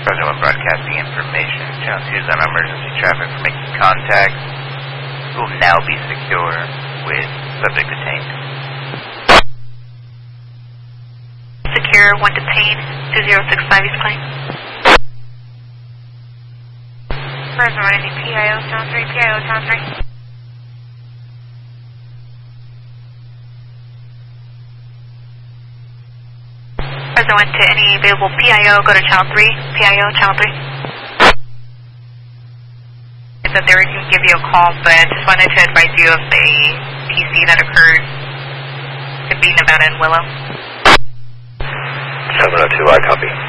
President will broadcast the information. Channel 2 is on emergency traffic for making contact. Will now be secure with subject detained. Secure, 1 detained, 2065 East Plain. President, running PIO, Channel 3, PIO, Channel 3. President went to any available PIO, go to Channel 3, PIO, Channel 3. So they were going to give you a call, but I just wanted to advise you of the PC that occurred. Could be Nevada and Willow. 702, I copy.